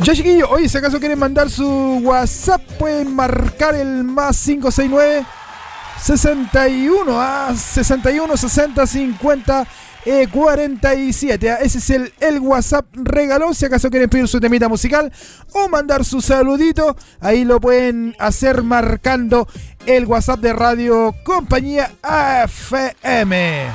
Ya, chiquillos, oye, si acaso quieren mandar su WhatsApp, pueden marcar el más 569 61 61 60 50 47. Ese es el WhatsApp regalón. Si acaso quieren pedir su temita musical o mandar su saludito, ahí lo pueden hacer marcando el WhatsApp de Radio Compañía FM.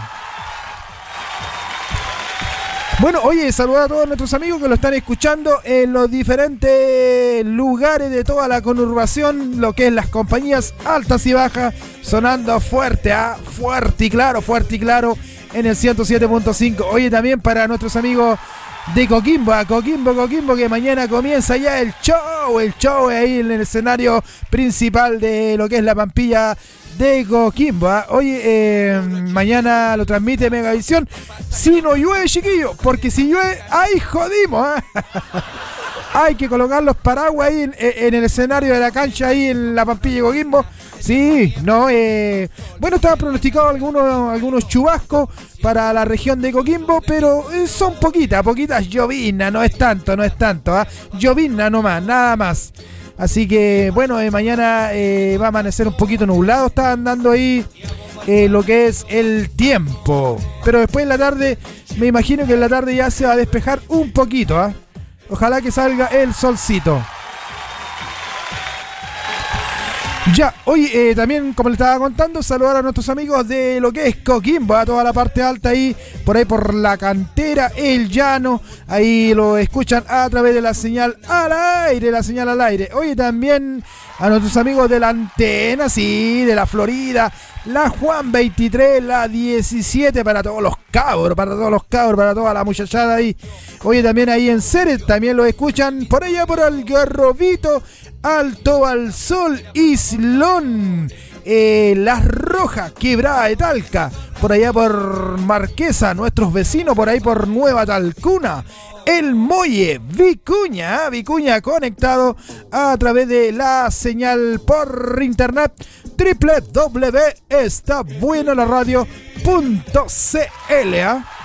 Bueno, oye, saludar a todos nuestros amigos que lo están escuchando en los diferentes lugares de toda la conurbación, lo que es las compañías altas y bajas, sonando fuerte, fuerte y claro, en el 107.5. Oye, también para nuestros amigos de Coquimbo, Coquimbo, que mañana comienza ya el show ahí en el escenario principal de lo que es la Pampilla de Coquimbo. Oye, mañana lo transmite Megavisión. Si no llueve, chiquillos, porque si llueve, ¡ay, jodimos! Hay que colocar los paraguas ahí en el escenario de la cancha, ahí en la Pampilla de Coquimbo. Sí, no, bueno, estaban pronosticados algunos chubascos para la región de Coquimbo, pero son poquitas lloviznas, no es tanto, llovizna nomás, nada más. Así que, bueno, mañana va a amanecer un poquito nublado, estaban dando ahí lo que es el tiempo. Pero después en la tarde, me imagino que en la tarde ya se va a despejar un poquito, Ojalá que salga el solcito. Ya, hoy también, como les estaba contando, saludar a nuestros amigos de lo que es Coquimbo, a toda la parte alta ahí, por la cantera, el llano, ahí lo escuchan a través de la señal al aire. Oye, también a nuestros amigos de la antena, sí, de la Florida, la Juan 23, la 17, para todos los cabros, para toda la muchachada ahí. Oye, también ahí en Ceres, también lo escuchan por allá por Algarrobito, Alto al Sol, Islón, Las Rojas, Quebrada de Talca, por allá por Marquesa, nuestros vecinos por ahí por Nueva Talcuna, El Molle, Vicuña conectado a través de la señal por internet www.estabuenolaRadio.cl.